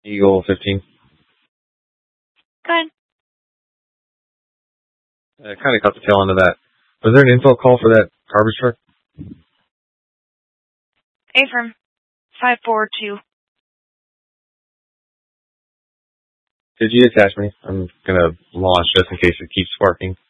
Eagle 15. Good. I kind of caught the tail end of that. Was there an info call for that garbage truck? Affirm. 542. Did you attach me? I'm gonna launch just in case it keeps sparking.